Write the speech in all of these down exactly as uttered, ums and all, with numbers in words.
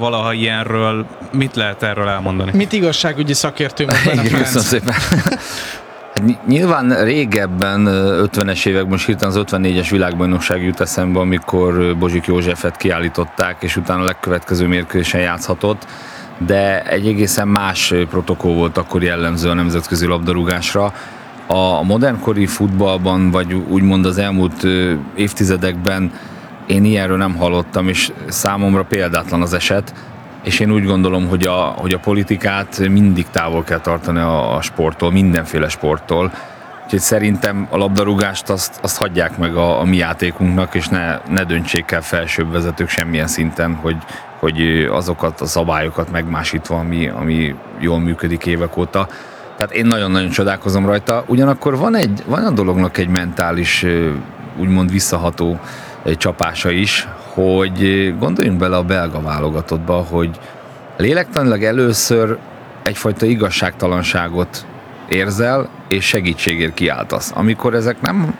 valaha ilyenről? Mit lehet erről elmondani? Mit igazságügyi szakértő most benne, Köszönöm szépen. Nyilván régebben, ötvenes években, most hirtelen az ötvennégyes világbajnokság jut eszembe, amikor Bozsik Józsefet kiállították, és utána a legkövetkező mérkőzésen játszhatott, de egy egészen más protokoll volt akkor jellemző a nemzetközi labdarúgásra. A modernkori futballban, vagy úgymond az elmúlt évtizedekben én ilyenről nem hallottam, és számomra példátlan az eset, és én úgy gondolom, hogy a, hogy a politikát mindig távol kell tartani a, a sporttól, mindenféle sporttól. Úgyhogy szerintem a labdarúgást azt, azt hagyják meg a, a mi játékunknak, és ne, ne döntsék el felsőbb vezetők semmilyen szinten, hogy, hogy azokat a szabályokat megmásítva, ami, ami jól működik évek óta. Tehát én nagyon-nagyon csodálkozom rajta. Ugyanakkor van, egy, van a dolognak egy mentális, úgymond visszaható csapása is, hogy gondoljunk bele a belga válogatottba, hogy lélektanilag először egyfajta igazságtalanságot érzel, és segítségért kiáltasz. Amikor ezek nem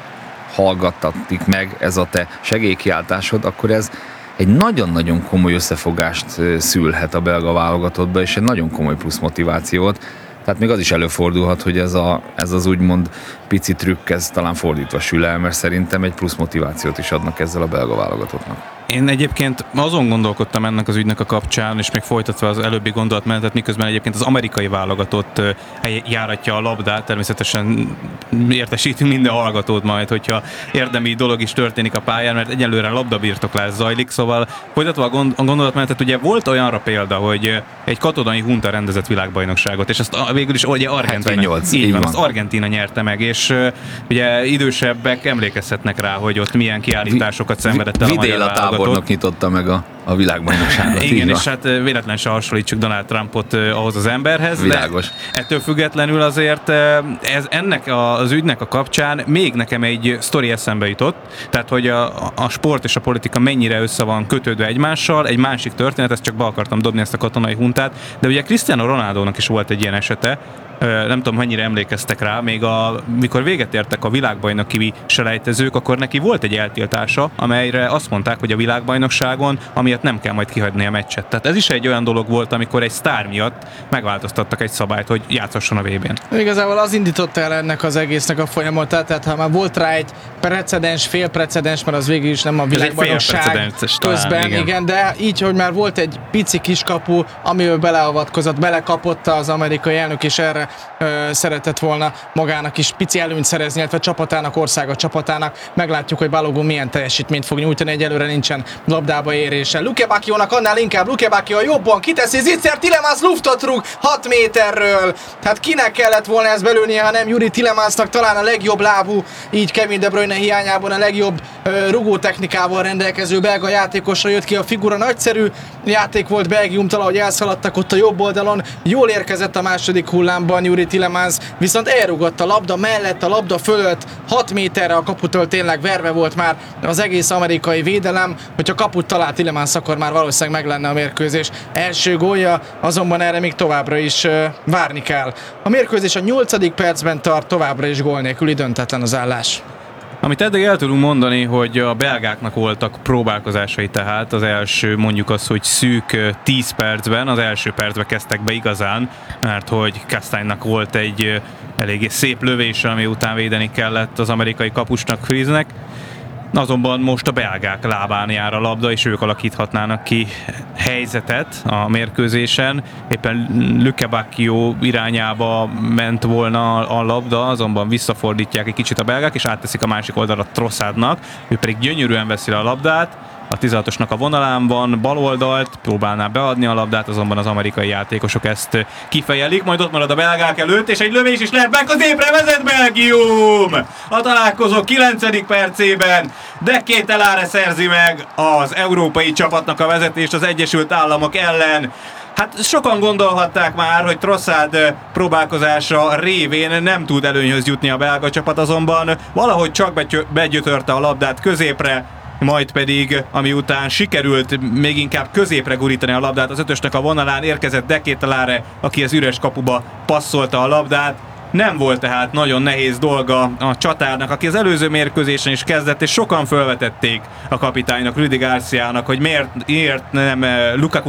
hallgattatik meg, ez a te segélykiáltásod, akkor ez egy nagyon-nagyon komoly összefogást szülhet a belga válogatottba, és egy nagyon komoly plusz motivációt. Tehát még az is előfordulhat, hogy ez, a, ez az úgymond pici trükk, ez talán fordítva sül el, mert szerintem egy plusz motivációt is adnak ezzel a belga válogatottnak. Én egyébként azon gondolkodtam ennek az ügynek a kapcsán, és még folytatva az előbbi gondolatmenetet, miközben egyébként az amerikai válogatott járatja a labdát, természetesen értesítünk minden hallgatót majd, hogyha érdemi dolog is történik a pályán, mert egyelőre labdabirtoklás zajlik, szóval folytatva a, gond, a gondolatmenetet, ugye volt olyanra példa, hogy egy katonai hunta rendezett világbajnokságot, és ezt végül is ugye Argentína, hetvennyolc, így így van, van. azt Argentína nyerte meg, és ugye idősebbek emlékezhetnek rá, hogy ott milyen kiállításokat szenvedett el a magyar válogatott. Tábornok nyitotta meg a, a világbajnokságot. Igen, és hát véletlen se hasonlítsuk Donald Trumpot ahhoz az emberhez. Világos. De ettől függetlenül azért ez, ennek az ügynek a kapcsán még nekem egy sztori eszembe jutott, tehát hogy a, a sport és a politika mennyire össze van kötődve egymással. Egy másik történet, ezt csak be akartam dobni, ezt a katonai huntát, de ugye Cristiano Ronaldónak is volt egy ilyen esete, nem tudom, mennyire emlékeztek rá, még a, mikor véget értek a világbajnoki selejtezők, akkor neki volt egy eltiltása, amelyre azt mondták, hogy a világbajnokságon, amiatt nem kell majd kihagyni a meccset. Tehát ez is egy olyan dolog volt, amikor egy sztár miatt megváltoztattak egy szabályt, hogy játszhasson a vé bén. Igazából az indította el ennek az egésznek a folyamatát, tehát ha már volt rá egy precedens, félprecedens, mert az végül is nem a világbajnokság közben, talán, igen. igen, de így, hogy már volt egy pici kiskapu, amivel beleavatkozott, belekapott az amerikai elnök, és erre ö, szeretett volna magának is pici előnyt szerezni, illetve csapatának, országa csapatának. Meglátjuk, hogy Balogun milyen teljesítményt fog nyújtani, egyelőre nincsen labdába érése. Luke Bacchionak annál inkább, Luke Bacchio jobban kiteszi, Zicser Tielemans luftot rúg hat méterről. Hát kinek kellett volna ezt belőnie, ha nem Juri Tielemansnak, talán a legjobb lábú, így Kevin De Bruyne hiányában a legjobb ö, rugótechnikával rendelkező belga játékosra jött ki a figura. Nagyszerű játék volt Belgiumtól, ahogy elszaladtak ott a jobb oldalon. Jól érkezett a második hullámban Juri Tielemans, viszont elrugott a labda mellett, a labda fölött, hat méterre a kaputól, tényleg verve volt már az egész amerikai védelem. Hogyha kaput talált Tielemans, akkor már valószínűleg meg lenne a mérkőzés első gólja, azonban erre még továbbra is uh, várni kell. A mérkőzés a nyolcadik percben tart, továbbra is gól nélküli, döntetlen az állás. Amit eddig el tudunk mondani, hogy a belgáknak voltak próbálkozásai, tehát az első, mondjuk az, hogy szűk tíz percben, az első percben kezdtek be igazán, mert hogy Kastánynak volt egy eléggé szép lövése, ami után védeni kellett az amerikai kapusnak, Friesnek. Azonban most a belgák lábán jár a labda, és ők alakíthatnának ki helyzetet a mérkőzésen. Éppen Luke Bacchio irányába ment volna a labda, azonban visszafordítják egy kicsit a belgák, és átteszik a másik oldalra Trossardnak. Ő pedig gyönyörűen veszi a labdát, a tizenhatosnak a vonalán van, bal oldalt, próbálná beadni a labdát, azonban az amerikai játékosok ezt kifejelik, majd ott marad a belgák előtt, és egy lövés is lehet meg, középre vezet Belgium! A találkozó kilencedik percében De Ketelaere szerzi meg az európai csapatnak a vezetést az Egyesült Államok ellen. Hát sokan gondolhatták már, hogy Trossard próbálkozása révén nem tud előnyhöz jutni a belga csapat, azonban valahogy csak begyötörte a labdát középre, majd pedig, ami után sikerült még inkább középre gurítani a labdát, az ötösnek a vonalán érkezett De Ketelaere, aki az üres kapuba passzolta a labdát. Nem volt tehát nagyon nehéz dolga a csatárnak, aki az előző mérkőzésen is kezdett, és sokan felvetették a kapitánynak, Rudi Garciának, hogy miért, miért nem Lukaku